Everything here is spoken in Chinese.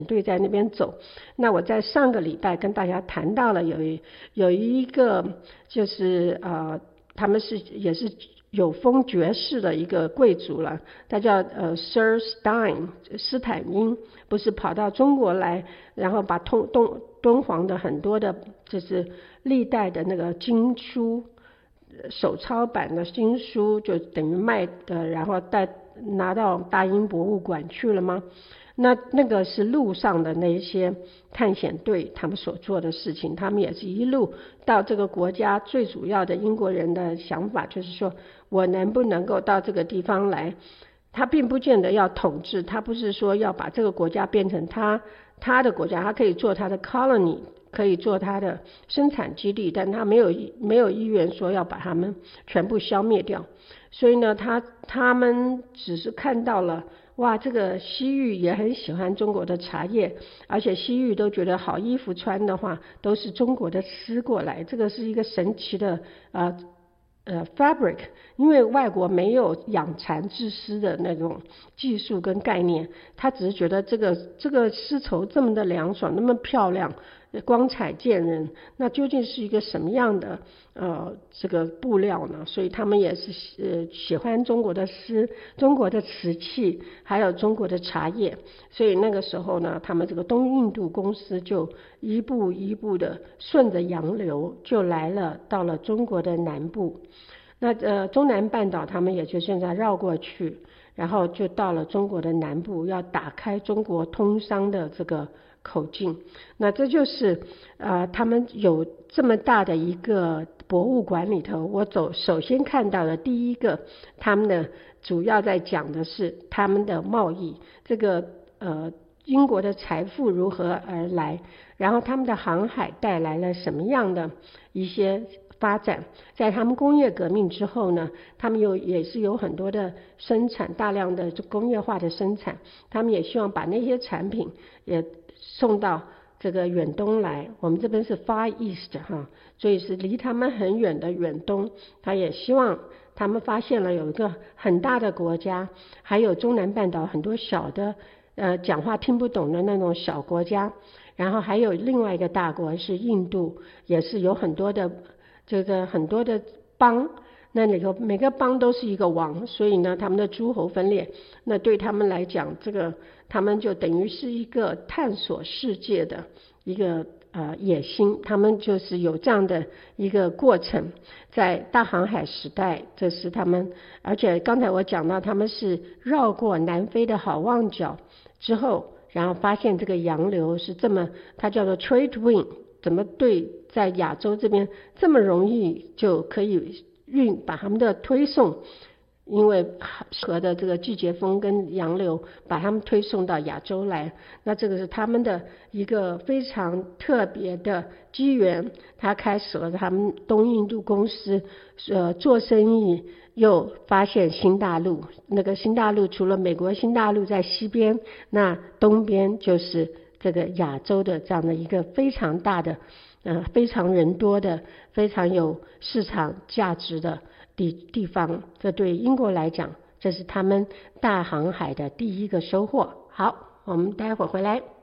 队在那边走。那我在上个礼拜跟大家谈到了有一个就是他们也是有封爵士的一个贵族了，他叫Sir Stein 斯坦因，不是跑到中国来，然后把敦煌的很多的就是历代的那个经书手抄版的经书就等于卖的，然后拿到大英博物馆去了吗？那个是路上的那些探险队他们所做的事情，他们也是一路到这个国家。最主要的英国人的想法就是说，我能不能够到这个地方来，他并不见得要统治，他不是说要把这个国家变成他的国家，他可以做他的 colony， 可以做他的生产基地，但他没有意愿说要把他们全部消灭掉。所以呢，他们只是看到了，哇，这个西域也很喜欢中国的茶叶，而且西域都觉得好衣服穿的话都是中国的丝过来，这个是一个神奇的fabric， 因为外国没有养蚕织丝的那种技术跟概念，他只是觉得这个丝绸这么的凉爽，那么漂亮，光彩见人，那究竟是一个什么样的这个布料呢？所以他们也是喜欢中国的丝、中国的瓷器，还有中国的茶叶。所以那个时候呢，他们这个东印度公司就一步一步的顺着洋流就到了中国的南部。那中南半岛他们也就现在绕过去，然后就到了中国的南部，要打开中国通商的这个口径。那这就是他们有这么大的一个博物馆里头，我首先看到的第一个，他们的主要在讲的是他们的贸易，这个英国的财富如何而来，然后他们的航海带来了什么样的一些发展。在他们工业革命之后呢，他们也是有很多的生产，大量的工业化的生产，他们也希望把那些产品也送到这个远东来。我们这边是 Far East 所以是离他们很远的远东。他也希望，他们发现了有一个很大的国家，还有中南半岛很多小的讲话听不懂的那种小国家，然后还有另外一个大国是印度，也是有很多的邦，那里头每个邦都是一个王，所以呢他们的诸侯分裂，那对他们来讲，这个他们就等于是一个探索世界的一个野心，他们就是有这样的一个过程。在大航海时代，这是他们，而且刚才我讲到他们是绕过南非的好望角之后，然后发现这个洋流是这么，它叫做 trade wind， 怎么在亚洲这边这么容易就可以把他们的推送，因为和的这个季节风跟洋流把他们推送到亚洲来，那这个是他们的一个非常特别的机缘。他开始了他们东印度公司做生意，又发现新大陆。那个新大陆除了美国新大陆在西边，那东边就是这个亚洲的这样的一个非常大的非常人多的、非常有市场价值的地方。这对英国来讲，这是他们大航海的第一个收获。好，我们待会儿回来。